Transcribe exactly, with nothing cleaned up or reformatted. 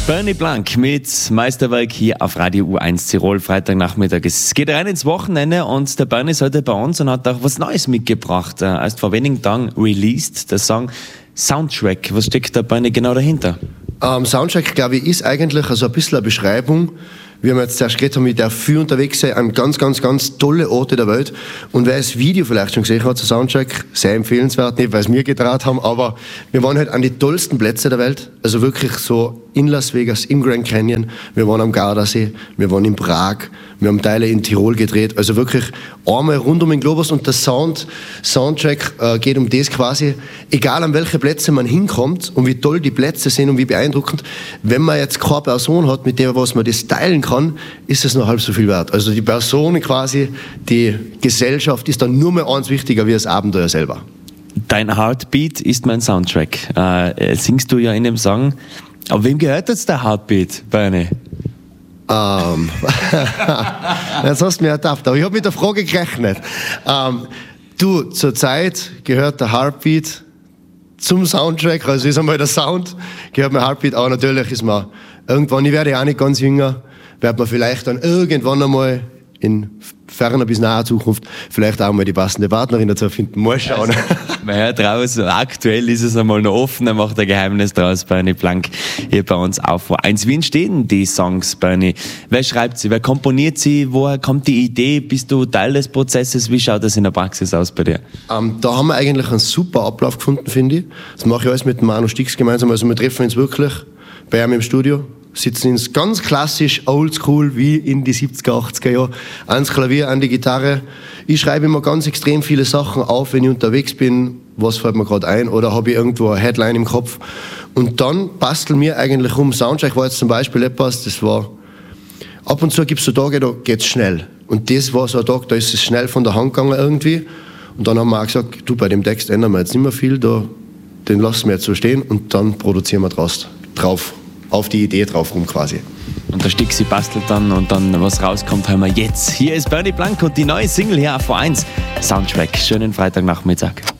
Bernie Blank mit Meisterwerk hier auf Radio U eins Tirol, Freitagnachmittag. Es geht rein ins Wochenende und der Bernie ist heute bei uns und hat auch was Neues mitgebracht. Er ist vor wenigen Tagen released, der Song Soundtrack. Was steckt der Bernie genau dahinter? Ähm, Soundtrack, glaube ich, ist eigentlich also ein bisschen eine Beschreibung, wie wir jetzt zuerst geredet haben, mit der viel unterwegs sein, an ganz, ganz, ganz tolle Orte der Welt. Und wer das Video vielleicht schon gesehen hat, der Soundtrack, sehr empfehlenswert, nicht weil es mir getraut haben, aber wir waren halt an die tollsten Plätze der Welt, also wirklich so in Las Vegas, im Grand Canyon, wir waren am Gardasee, wir waren in Prag, wir haben Teile in Tirol gedreht, also wirklich einmal rund um den Globus und der Sound, Soundtrack äh, geht um das quasi, egal an welche Plätze man hinkommt und wie toll die Plätze sind und wie beeindruckend, wenn man jetzt keine Person hat, mit der was man das teilen kann, ist es noch halb so viel wert. Also die Person quasi, die Gesellschaft ist dann nur mehr eins wichtiger wie das Abenteuer selber. Dein Heartbeat ist mein Soundtrack. Äh, singst du ja in dem Song. Aber wem gehört jetzt der Heartbeat, Bernie? Ähm, jetzt hast du mich ertappt, aber ich habe mit der Frage gerechnet. Ähm, du, zurzeit gehört der Heartbeat zum Soundtrack, also ist einmal der Sound, gehört mir Heartbeat auch, natürlich ist man irgendwann, ich werde ja auch nicht ganz jünger, wird man vielleicht dann irgendwann einmal in ferner bis naher Zukunft vielleicht auch mal die passende Partnerin dazu finden. Mal schauen. Also, man hört raus, aktuell ist es einmal noch offen, er macht ein Geheimnis draus, Bernie Blank, hier bei uns auf U eins. Wie entstehen die Songs, Bernie? Wer schreibt sie, wer komponiert sie, woher kommt die Idee, bist du Teil des Prozesses, wie schaut das in der Praxis aus bei dir? Ähm, da haben wir eigentlich einen super Ablauf gefunden, finde ich. Das mache ich alles mit Manu Stix gemeinsam, also wir treffen uns wirklich bei ihm im Studio, sitzen uns ganz klassisch, oldschool, wie in die siebziger, achtziger Jahre, ans Klavier, an die Gitarre. Ich schreibe immer ganz extrem viele Sachen auf, wenn ich unterwegs bin, was fällt mir gerade ein, oder habe ich irgendwo eine Headline im Kopf. Und dann basteln wir eigentlich um. Soundtrack war jetzt zum Beispiel etwas, das war, ab und zu gibt es so Tage, da geht es schnell. Und das war so ein Tag, da ist es schnell von der Hand gegangen irgendwie. Und dann haben wir auch gesagt, du, bei dem Text ändern wir jetzt nicht mehr viel, da, den lassen wir jetzt so stehen und dann produzieren wir draus, drauf. Auf die Idee drauf rum quasi. Und der Stixi bastelt dann und dann was rauskommt, hören wir jetzt. Hier ist Bernie Blank und die neue Single hier auf U eins. Soundtrack. Schönen Freitagnachmittag.